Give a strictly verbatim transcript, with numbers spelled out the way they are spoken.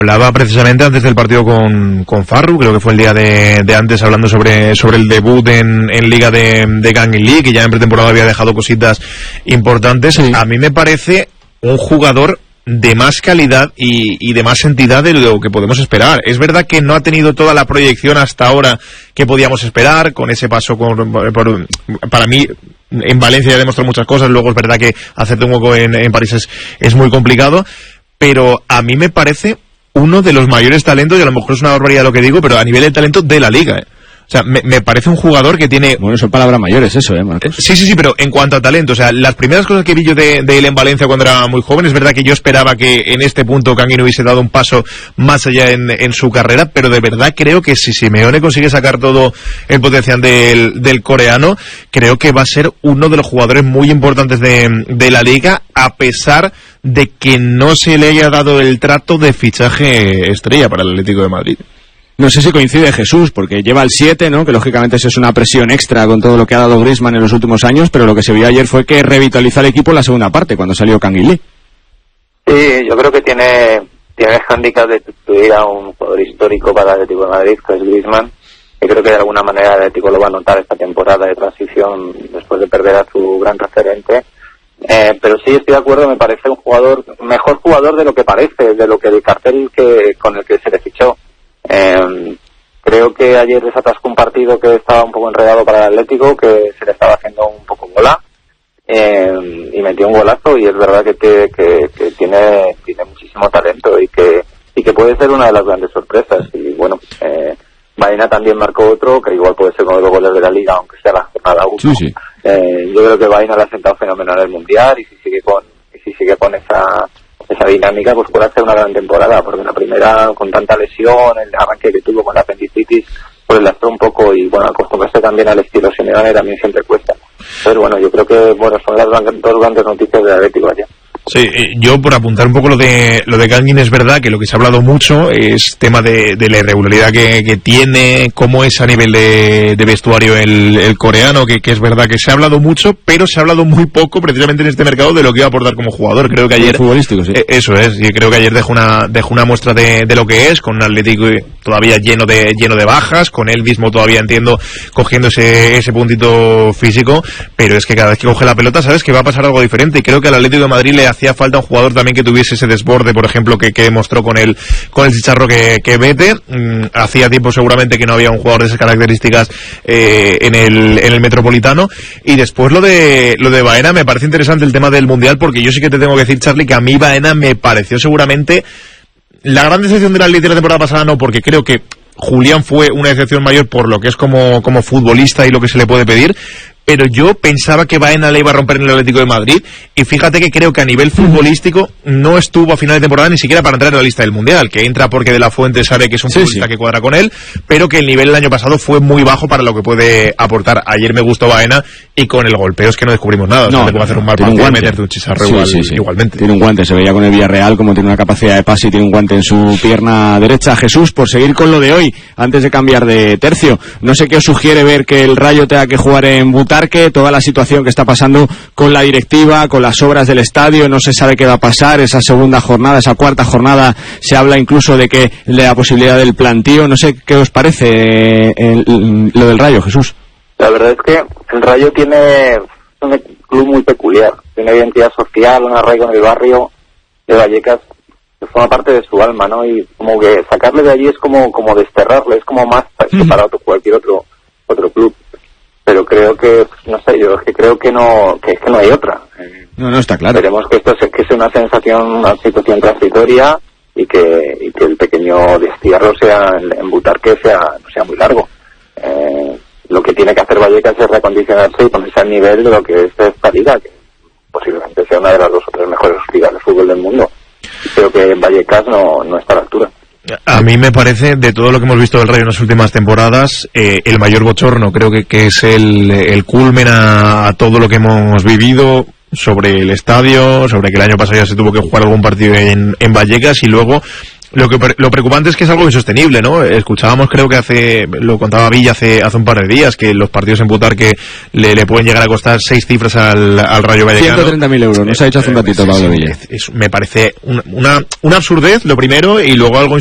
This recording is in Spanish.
Hablaba precisamente antes del partido con, con Farru, creo que fue el día de, de antes, hablando sobre, sobre el debut en, en Liga de, de Gangin Lee, que ya en pretemporada había dejado cositas importantes. Sí. A mí me parece un jugador de más calidad y, y de más entidad de lo que podemos esperar. Es verdad que no ha tenido toda la proyección hasta ahora que podíamos esperar, con ese paso con, por, para mí en Valencia ya demostró muchas cosas, luego es verdad que hacerte un hueco en, en París es, es muy complicado, pero a mí me parece uno de los mayores talentos, y a lo mejor es una barbaridad lo que digo, pero a nivel de talento de la liga, ¿eh? O sea, me, me parece un jugador que tiene... Bueno, son palabras mayores eso, ¿eh, Marcos? Sí, sí, sí, pero en cuanto a talento, o sea, las primeras cosas que vi yo de, de él en Valencia cuando era muy joven, es verdad que yo esperaba que en este punto Gangin hubiese dado un paso más allá en, en su carrera, pero de verdad creo que si Simeone consigue sacar todo el potencial del, del coreano, creo que va a ser uno de los jugadores muy importantes de, de la liga, a pesar de que no se le haya dado el trato de fichaje estrella para el Atlético de Madrid. No sé si coincide Jesús, porque lleva el siete, ¿no? Que lógicamente eso es una presión extra con todo lo que ha dado Griezmann en los últimos años, pero lo que se vio ayer fue que revitalizó el equipo en la segunda parte, cuando salió Gangin Lee. Sí, yo creo que tiene, tiene el hándicap de sustituir a un jugador histórico para el Atlético de Madrid, que es Griezmann, y creo que de alguna manera el Atlético lo va a notar esta temporada de transición después de perder a su gran referente. Eh, pero sí estoy de acuerdo, me parece un jugador, mejor jugador de lo que parece, de lo que el cartel que con el que se le fichó. Eh, creo que ayer desatascó un partido que estaba un poco enredado para el Atlético, que se le estaba haciendo un poco bola, eh, y metió un golazo, y es verdad que, te, que, que tiene tiene muchísimo talento y que y que puede ser una de las grandes sorpresas. Y bueno, eh, Baena también marcó otro, que igual puede ser uno de los goles de la Liga, aunque sea la jornada uno. Sí, sí. Eh, yo creo que Baena le ha sentado fenomenal el Mundial, y si sigue con y si sigue con esa esa dinámica, pues puede hacer una gran temporada, porque la primera, con tanta lesión, el arranque que tuvo con la apendicitis, pues lastró un poco, y bueno, acostumbrarse también al estilo Simeone también siempre cuesta. Pero bueno, yo creo que bueno son las dos grandes noticias del Atlético allá. Sí, yo por apuntar un poco lo de lo de Gangin, es verdad que lo que se ha hablado mucho es tema de, de la irregularidad que, que tiene, cómo es a nivel de, de vestuario el, el coreano, que, que es verdad que se ha hablado mucho, pero se ha hablado muy poco precisamente en este mercado de lo que iba a aportar como jugador. Creo que ayer... futbolístico, sí. Eh, eso es, y creo que ayer dejó una dejó una muestra de, de lo que es, con un Atlético todavía lleno de lleno de bajas, con él mismo todavía, entiendo, cogiendo ese, ese puntito físico, pero es que cada vez que coge la pelota sabes que va a pasar algo diferente, y creo que al Atlético de Madrid le hacía falta un jugador también que tuviese ese desborde, por ejemplo, que, que demostró con el con el Chicharro que, que mete. Mm, hacía tiempo seguramente que no había un jugador de esas características eh, en el en el Metropolitano. Y después lo de lo de Baena, me parece interesante el tema del Mundial, porque yo sí que te tengo que decir, Charlie, que a mí Baena me pareció seguramente la gran decepción de la Liga de la temporada pasada, no, porque creo que Julián fue una decepción mayor por lo que es como, como futbolista y lo que se le puede pedir, pero yo pensaba que Baena le iba a romper en el Atlético de Madrid, y fíjate que creo que a nivel futbolístico no estuvo a final de temporada ni siquiera para entrar en la lista del Mundial, que entra porque De La Fuente sabe que es un sí, futbolista sí. que cuadra con él, pero que el nivel el año pasado fue muy bajo para lo que puede aportar. Ayer me gustó Baena, y con el golpeo es que no descubrimos nada, no, o sea, te puede hacer un mal partido y meterte un Chicharro sí, igual, sí, sí. igualmente. Tiene un guante, se veía con el Villarreal como tiene una capacidad de pase y tiene un guante en su pierna derecha. Jesús, por seguir con lo de hoy, antes de cambiar de tercio, no sé qué os sugiere ver que el Rayo tenga que jugar en Butarque, toda la situación que está pasando con la directiva, con las obras del estadio, no se sabe qué va a pasar, esa segunda jornada, esa cuarta jornada, se habla incluso de que de la posibilidad del plantío. No sé qué os parece el, el, lo del Rayo, Jesús. La verdad es que el Rayo tiene un club muy peculiar, tiene identidad social, un arraigo en el barrio de Vallecas que forma parte de su alma, ¿no? Y como que sacarle de allí es como como desterrarle, es como más que para otro, cualquier otro otro club. Pero creo que, no sé, yo es que creo que no que es que no hay otra. No, no está claro. Esperemos que esto sea, que sea una sensación, una situación transitoria, y que y que el pequeño destierro sea en Butarque sea no sea muy largo. Eh, lo que tiene que hacer Vallecas es recondicionarse y ponerse al nivel de lo que es esta liga, que posiblemente sea una de las dos o tres mejores ligas de fútbol del mundo. Creo que Vallecas no, no está a la altura. A mí me parece, de todo lo que hemos visto del Rayo en las últimas temporadas, eh, el mayor bochorno. Creo que, que es el, el culmen a, a todo lo que hemos vivido sobre el estadio, sobre que el año pasado ya se tuvo que jugar algún partido en, en Vallecas, y luego Lo que lo preocupante es que es algo insostenible, ¿no? Escuchábamos, creo que hace, lo contaba Villa hace hace un par de días, que los partidos en Butarque le, le pueden llegar a costar seis cifras al, al Rayo Vallecano. ciento treinta mil euros, nos ha dicho hace un ratito Pablo Villa. Es, es, me parece una, una, una absurdez, lo primero, y luego algo